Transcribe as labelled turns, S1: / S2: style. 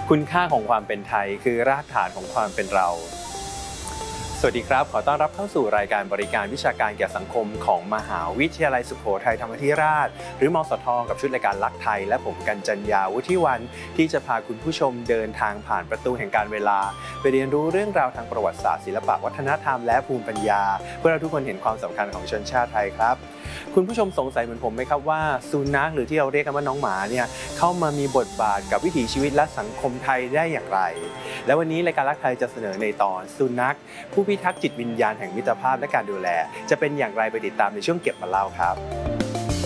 S1: คุณค่าของความเป็นไทยคือรากฐานของความเป็นเราสวัสดีครับขอต้อนรับเข้าสู่รายการบริการวิชาการแก่สังคมของมหาวิทยาลัยสุโขทัยธรรมธิราชหรือมสทกับชุดรายการลักไทยและผมกัญจัญญาวุฒิวันที่จะพาคุณผู้ชมเดินทางผ่านประตูแห่งการเวลาไปเรียนรู้เรื่องราวทางประวัติศาสตร์ศิลปะวัฒนธรรมและภูมิปัญญาเพื่อเราทุกคนเห็นความสำคัญของชนชาติไทยครับคุณผู้ชมสงสัยเหมือนผมไหมครับว่าสุนัขหรือที่เราเรียกกันว่าน้องหมาเนี่ยเข้ามามีบทบาทกับวิถีชีวิตและสังคมไทยได้อย่างไรและวันนี้รายการลักไทยจะเสนอในตอนสุนัขผู้พิทักษ์จิตวิญญาณแห่งมิตรภาพและการดูแลจะเป็นอย่างไรไปติดตามในช่วงเก็บมาเล่าครับ